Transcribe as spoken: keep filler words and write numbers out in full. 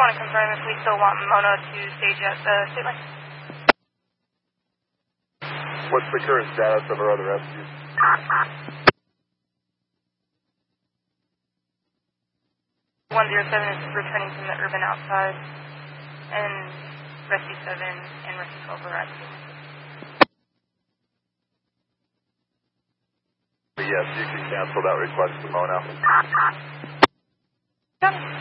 want to confirm if we still want Mona to stage at the state line. What's the current status of our other rescues? one zero seven is returning from the urban outside, and Rescue seven and Rescue twelve are at the Yes, you can cancel that request to Mona. Got it.